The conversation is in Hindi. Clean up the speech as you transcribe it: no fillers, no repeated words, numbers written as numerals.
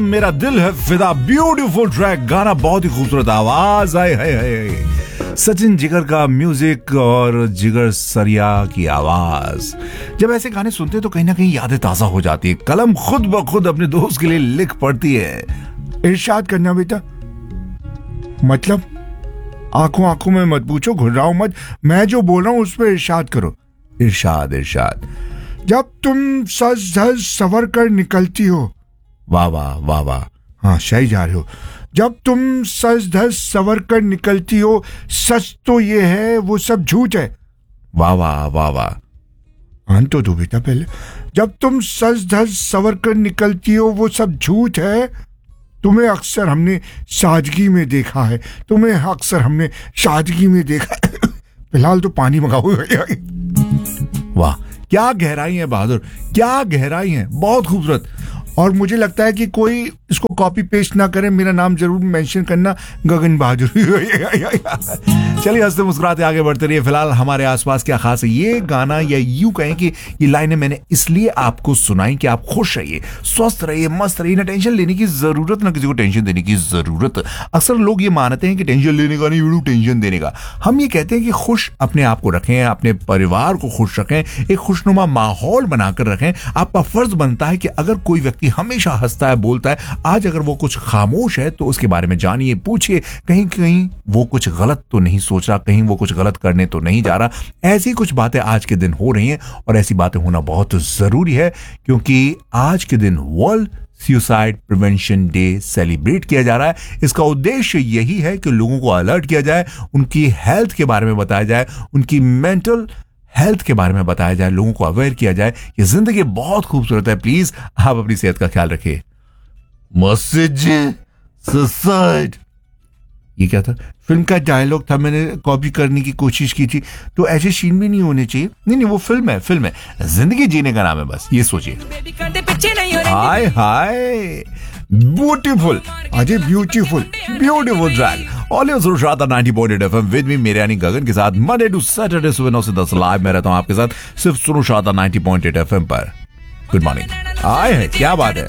मेरा दिल है फिदा, ब्यूटीफुल ट्रैक, गाना बहुत ही खूबसूरत, आवाज आए है सचिन जिगर का म्यूजिक और जिगर सरिया की आवाज। जब ऐसे गाने सुनते तो कहीं ना कहीं यादें ताजा हो जाती है, कलम खुद ब खुद अपने दोस्त के लिए लिख पड़ती है। इरशाद करना बेटा, मतलब आंखों आंखों में मत पूछो, घुर्राओ मत, मैं जो बोल रहा हूं उस पर इरशाद करो। इरशाद इरशाद। जब तुम सज धज सवर कर निकलती हो, वाह वाह वाह वाह, हाँ सही जा रहे हो। जब तुम सज धज सवर कर निकलती हो, सच तो ये है वो सब झूठ है। वाह वाह वाह वाह। आन तो दो बेटा पहले। जब तुम सज धज सवर कर निकलती हो वो सब झूठ है। तुम्हें अक्सर हमने सादगी में देखा है, तुम्हें अक्सर हमने सादगी में देखा है। फिलहाल तो पानी मंगाओ। वाह, क्या गहराई है बहादुर, क्या गहराई है, बहुत खूबसूरत। और मुझे लगता है कि कोई इसको कॉपी पेस्ट ना करे, मेरा नाम जरूर मेंशन करना, गगन बहादुर। चलिए हंसते मुस्कुराते आगे बढ़ते रहिए। फिलहाल हमारे आसपास क्या खास है, ये गाना या यूं कहें कि ये लाइनें मैंने इसलिए आपको सुनाई कि आप खुश रहिए, स्वस्थ रहिए, मस्त रहिए, ना टेंशन लेने की जरूरत, ना किसी को टेंशन देने की जरूरत। अक्सर लोग ये मानते हैं कि टेंशन लेने का नहीं, टेंशन देने का। हम ये कहते हैं कि खुश अपने आप को रखें, अपने परिवार को खुश रखें, एक खुशनुमा माहौल बनाकर रखें। आपका फर्ज बनता है कि अगर कोई व्यक्ति हमेशा हंसता है, बोलता है, आज अगर वो कुछ खामोश है तो उसके बारे में जानिए, पूछिए, कहीं कहीं वो कुछ गलत तो नहीं सोच रहा, कहीं वो कुछ गलत करने तो नहीं जा रहा। ऐसी कुछ बातें आज के दिन हो रही हैं और ऐसी बातें होना बहुत जरूरी है, क्योंकि आज के दिन world suicide prevention day celebrate किया जा रहा है। इसका उद्देश्य यही है कि लोगों को अलर्ट किया जाए, उनकी हेल्थ के बारे में बताया जाए, उनकी मेंटल हेल्थ के बारे में बताया जाए, लोगों को अवेयर किया जाए। ये जिंदगी बहुत खूबसूरत है, प्लीज आप अपनी सेहत का ख्याल रखिए। मैसेज सुसाइड, ये क्या था? फिल्म का डायलॉग था, मैंने कॉपी करने की कोशिश की थी, तो ऐसे सीन भी नहीं होने चाहिए। नहीं, वो फिल्म है, जिंदगी जीने का नाम है, बस ये सोचिए। हाय हाय, beautiful, Ajay beautiful track. Always सुरशादा 90.8 FM with me, मेरे यानी गगन के साथ, मंडे टू सैटरडे सुबह 9 से 10 लाइव मैं रहता हूं आपके साथ, सिर्फ सुरशादा 90.8 FM पर। Good morning. आए है, क्या बात है।